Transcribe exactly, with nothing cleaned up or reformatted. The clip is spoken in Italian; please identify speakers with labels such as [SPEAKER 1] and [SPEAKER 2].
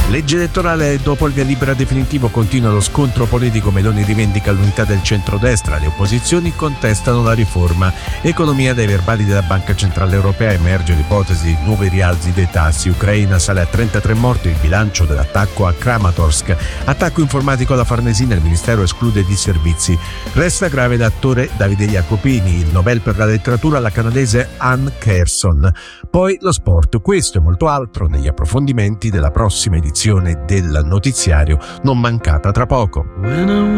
[SPEAKER 1] Legge elettorale dopo il via libera definitivo, continua lo scontro politico, Meloni rivendica l'unità del centrodestra, le opposizioni contestano la riforma. Economia, dai verbali della Banca Centrale Europea emerge l'ipotesi di nuovi rialzi dei tassi, Ucraina sale a trentatré morti il bilancio dell'attacco a Kramatorsk, attacco informatico alla Farnesina, il Ministero esclude disservizi, resta grave l'attore Davide Jacopini, il Nobel per la letteratura alla canadese Anne Carson. Poi lo sport, questo e molto altro negli approfondimenti della prossima edizione del notiziario, non mancata tra poco.